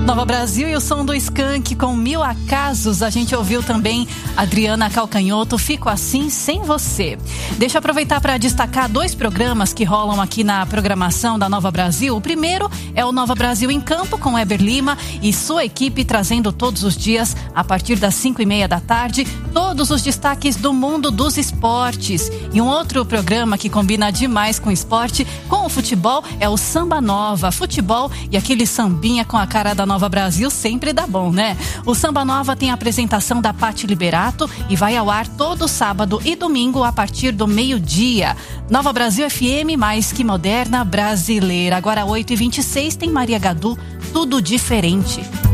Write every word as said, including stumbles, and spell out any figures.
Nova Brasil e o som do Skank com Mil Acasos. A gente ouviu também Adriana Calcanhoto, Fico Assim Sem Você. Deixa eu aproveitar para destacar dois programas que rolam aqui na programação da Nova Brasil. O primeiro é o Nova Brasil em Campo com Eber Lima e sua equipe trazendo todos os dias, a partir das cinco e meia da tarde, todos os destaques do mundo dos esportes. E um outro programa que combina demais com esporte, com o futebol, é o Samba Nova. Futebol e aquele sambinha com a cara da Nova Brasil sempre dá bom, né? O Samba Nova tem a apresentação da Pati Liberato e vai ao ar todo sábado e domingo a partir do meio-dia. Nova Brasil F M, mais que moderna brasileira. Agora oito e vinte e seis tem Maria Gadu, Tudo Diferente.